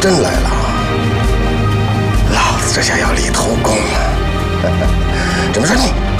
真来了，老子这下要立头功了。这么说，